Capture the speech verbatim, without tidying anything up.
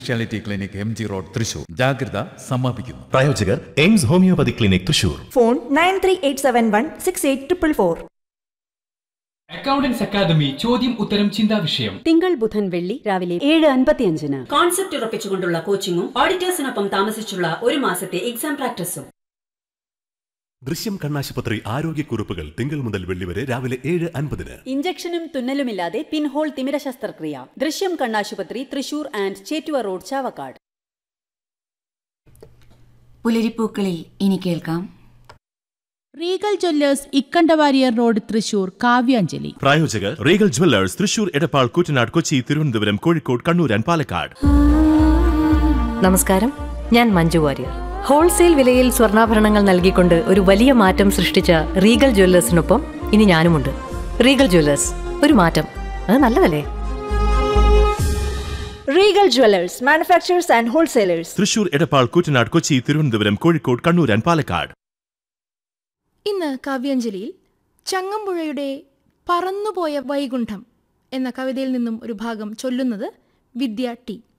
Speciality clinic M G road Thrissur. ജാഗ്രത സമാപിക്കുന്നു. പ്രായോജകർ AIIMS homeopathy clinic Thrissur. Phone nine three eight seven one six eight triple four. Accountants academy ചോദ്യം ഉത്തരം ചിന്താ വിഷയം തിങ്കൾ ബുധൻ വെള്ളി രാവിലെ ഏഴ് അൻപത്തിയഞ്ചിന്. കോൺസെപ്റ്റ് ഉറപ്പിച്ചുകൊണ്ടുള്ള കോച്ചിങ്ങും ഓഡിറ്റേഴ്സിനൊപ്പം താമസിച്ചുള്ള ഒരു മാസത്തെ എക്സാം പ്രാക്ടീസും. ദൃശ്യം കണ്ണാശുപത്രി ആരോഗ്യക്കുറിപ്പുകൾ തിങ്കൾ മുതൽ വെള്ളി വരെ രാവിലെ ഏഴ് അൻപതിന്. ഇഞ്ചക്ഷനും തുന്നലുമില്ലാതെ പിൻഹോൾ തിമിര ശസ്ത്രക്രിയ. ദൃശ്യം കണ്ണാശുപത്രി, തൃശൂർ ആൻഡ് ചേറ്റുവ റോഡ്, ചാവക്കാട്. പുലരിപ്പൂക്കളിൽ ഇനി കേൾക്കാം Regal Jewellers Ikkanda Warrier road Thrissur Kavyanjali. പ്രായോജകർ Regal Jewellers Thrissur, Edappal, Koottanad, Kochi, Thiruvananthapuram, Kozhikode, Kannur and Palakkad. നമസ്കാരം, ഞാൻ മഞ്ജു വാര്യർ. ഹോൾസെയിൽ വിലയിൽ സ്വർണ്ണാഭരണങ്ങൾ നൽകിക്കൊണ്ട് ഒരു വലിയ മാറ്റം സൃഷ്ടിച്ച റീഗൽ ജ്വല്ലേഴ്സിനൊപ്പം ഇനി ഞാനുമുണ്ട്. റീഗൽ ജ്വല്ലേഴ്സ്, ഒരു മാറ്റം, അത് നല്ലതല്ലേ? Regal Jewellers, manufacturers and wholesalers. Thrissur, Edappal, Koottanad, Kochi, Thiruvananthapuram, Kozhikode, Kannur and Palakkad. ഇന്ന് കാവ്യാഞ്ജലിയിൽ ചങ്ങമ്പുഴയുടെ പറന്നുപോയ വൈകുണ്ഠം എന്ന കവിതയിൽ നിന്നും ഒരു ഭാഗം ചൊല്ലുന്നത് വിദ്യ ടി.